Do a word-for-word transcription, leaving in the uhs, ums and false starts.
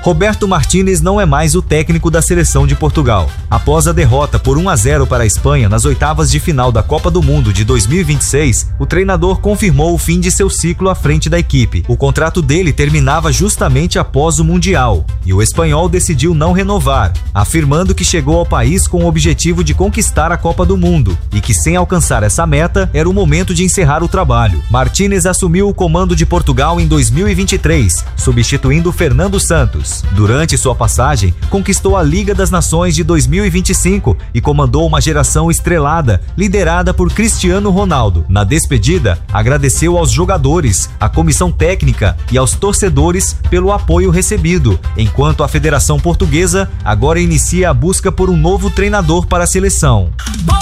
Roberto Martínez não é mais o técnico da seleção de Portugal. Após a derrota por um a zero para a Espanha nas oitavas de final da Copa do Mundo de dois mil e vinte e seis, o treinador confirmou o fim de seu ciclo à frente da equipe. O contrato dele terminava justamente após o Mundial, e o espanhol decidiu não renovar, afirmando que chegou ao país com o objetivo de conquistar a Copa do Mundo e que, sem alcançar essa meta, era o momento de encerrar o trabalho. Martínez assumiu o comando de Portugal em dois mil e vinte e três, substituindo Fernando Santos. Durante sua passagem, conquistou a Liga das Nações de dois mil e vinte e cinco e comandou uma geração estrelada, liderada por Cristiano Ronaldo. Na despedida, agradeceu aos jogadores, à comissão técnica e aos torcedores pelo apoio recebido, enquanto a Federação Portuguesa agora inicia a busca por um novo treinador para a seleção.